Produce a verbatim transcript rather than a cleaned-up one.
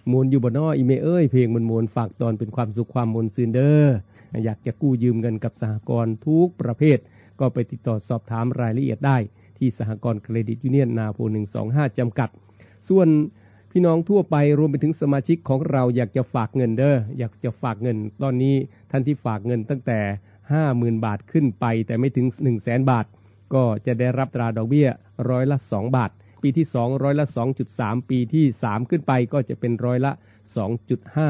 มวนอยู่บ่น้ออีเมเอ้ยเพลงมันมวนฝากตอนเป็นความสุขความมนซื่นเด้ออยากจะกู้ยืมเงินกับสหกรณ์ทุกประเภทก็ไปติดต่อสอบถามรายละเอียดได้ที่สหกรณ์เครดิตยูเนียนนาโพหนึ่งสองห้าจำกัดส่วนพี่น้องทั่วไปรวมไปถึงสมาชิกของเราอยากจะฝากเงินเด้ออยากจะฝากเงินตอนนี้ท่านที่ฝากเงินตั้งแต่ ห้าหมื่น บาทขึ้นไปแต่ไม่ถึง หนึ่งแสน บาทก็จะได้รับตราดอกเบี้ยร้อยละสองบาทปีที่สองร้อยละ สองจุดสาม ปีที่สามขึ้นไปก็จะเป็นร้อยละ สองจุดห้า